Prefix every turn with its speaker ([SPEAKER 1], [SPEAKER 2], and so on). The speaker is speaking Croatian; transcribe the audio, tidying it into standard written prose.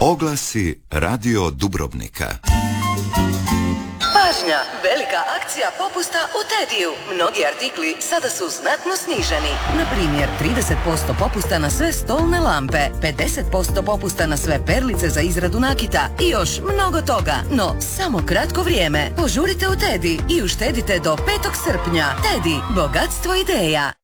[SPEAKER 1] Oglasi Radio Dubrovnika.
[SPEAKER 2] Pažnja! Velika akcija popusta u Tediju. Mnogi artikli sada su znatno sniženi. Na primjer, 30% popusta na sve stolne lampe, 50% popusta na sve perlice za izradu nakita i još mnogo toga. No, samo kratko vrijeme. Požurite u Tedi i uštedite do 5. srpnja. Tedi, bogatstvo ideja.